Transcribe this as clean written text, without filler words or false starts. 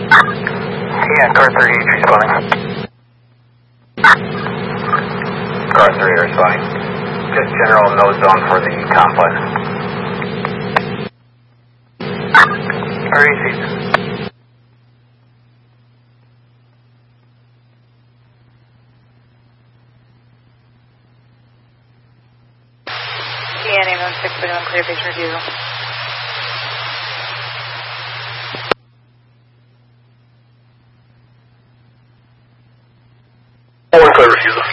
Yeah, car 38 responding. Car 38 responding. Just general no zone for the complex. REC. DNA 1641, clear patient refusal. One clear refusal.